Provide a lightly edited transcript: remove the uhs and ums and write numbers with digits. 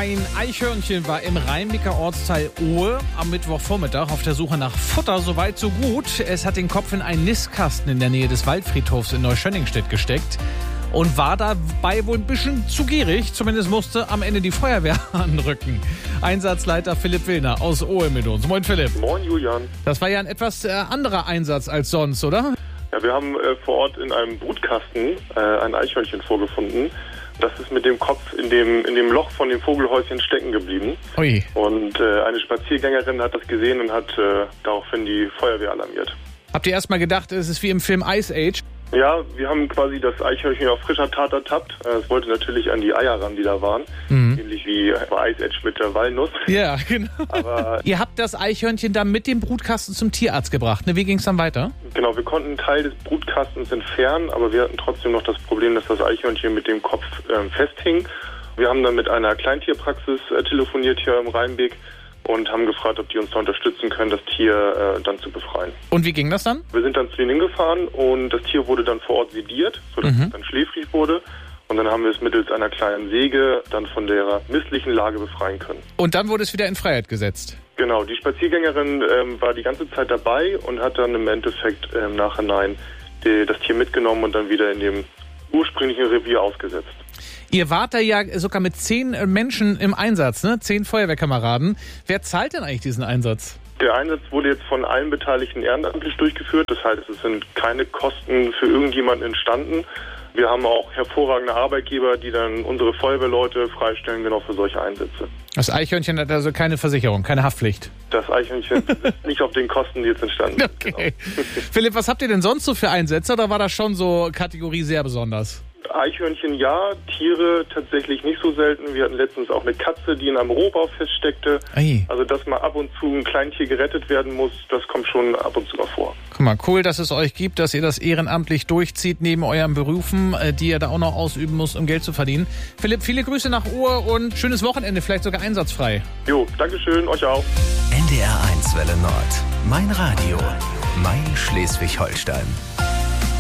Ein Eichhörnchen war im Rhein-Neckar Ortsteil Ohe am Mittwochvormittag auf der Suche nach Futter. Soweit, so gut. Es hat den Kopf in einen Nistkasten in der Nähe des Waldfriedhofs in Neuschönningstedt gesteckt und war dabei wohl ein bisschen zu gierig. Zumindest musste am Ende die Feuerwehr anrücken. Einsatzleiter Philipp Willner aus Ohe mit uns. Moin Philipp. Moin Julian. Das war ja ein etwas anderer Einsatz als sonst, oder? Ja, wir haben vor Ort in einem Brutkasten ein Eichhörnchen vorgefunden. Das ist mit dem Kopf in dem Loch von dem Vogelhäuschen stecken geblieben. Ui. Und eine Spaziergängerin hat das gesehen und hat daraufhin die Feuerwehr alarmiert. Habt ihr erst mal gedacht, es ist wie im Film Ice Age? Ja, wir haben quasi das Eichhörnchen auf frischer Tat ertappt. Es wollte natürlich an die Eier ran, die da waren. Ähnlich wie bei Ice Age mit der Walnuss. Ja, genau. Aber ihr habt das Eichhörnchen dann mit dem Brutkasten zum Tierarzt gebracht, ne? Wie ging es dann weiter? genau, wir konnten einen Teil des Brutkastens entfernen, aber wir hatten trotzdem noch das Problem, dass das Eichhörnchen mit dem Kopf festhing. Wir haben dann mit einer Kleintierpraxis telefoniert hier im Rheinbeek und haben gefragt, ob die uns da unterstützen können, das Tier dann zu befreien. Und wie ging das dann? Wir sind dann zu ihnen hingefahren und das Tier wurde dann vor Ort sediert, sodass es dann schläfrig wurde. Und dann haben wir es mittels einer kleinen Säge dann von der misslichen Lage befreien können. Und dann wurde es wieder in Freiheit gesetzt? Genau, die Spaziergängerin war die ganze Zeit dabei und hat dann im Endeffekt im Nachhinein das Tier mitgenommen und dann wieder in dem ursprünglichen Revier ausgesetzt. Ihr wart da ja sogar mit 10 Menschen im Einsatz, ne? 10 Feuerwehrkameraden. Wer zahlt denn eigentlich diesen Einsatz? Der Einsatz wurde jetzt von allen Beteiligten ehrenamtlich durchgeführt. Das heißt, es sind keine Kosten für irgendjemanden entstanden. Wir haben auch hervorragende Arbeitgeber, die dann unsere Feuerwehrleute freistellen, genau für solche Einsätze. Das Eichhörnchen hat also keine Versicherung, keine Haftpflicht? Das Eichhörnchen ist nicht auf den Kosten, die jetzt entstanden sind. Okay. Genau. Philipp, was habt ihr denn sonst so für Einsätze oder war das schon so Kategorie sehr besonders? Eichhörnchen ja, Tiere tatsächlich nicht so selten. Wir hatten letztens auch eine Katze, die in einem Rohbau feststeckte. Ei. Also, dass mal ab und zu ein Kleintier gerettet werden muss, das kommt schon ab und zu mal vor. Guck mal, cool, dass es euch gibt, dass ihr das ehrenamtlich durchzieht neben euren Berufen, die ihr da auch noch ausüben müsst, um Geld zu verdienen. Philipp, viele Grüße nach Ohe und schönes Wochenende, vielleicht sogar einsatzfrei. Jo, Dankeschön, euch auch. NDR 1 Welle Nord. Mein Radio. Mein Schleswig-Holstein.